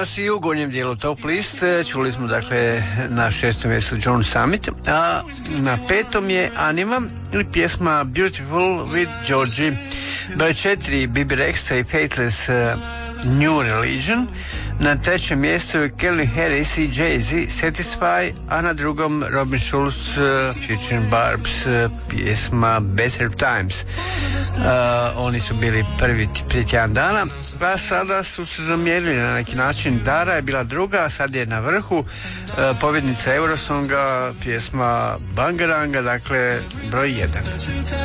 danas i u gornjem dijelu top liste. Čuli smo dakle na 6. mjestu John Summit, a na 5. je Anima ili pjesma Beautiful with Georgie. Broj 4 Bibi Rexa i Faithless New Religion. Na 3. mjestu je Calvin Harris i Jay-Z Satisfy, a na 2. Robin Schulz featuring Barbs pjesma Better Times. Oni su bili prvi prije tjedan dana, pa sada su se zamijenili na neki način. Dara je bila druga, a sad je na vrhu pobjednica Eurosonga pjesma Bangaranga, dakle broj 1.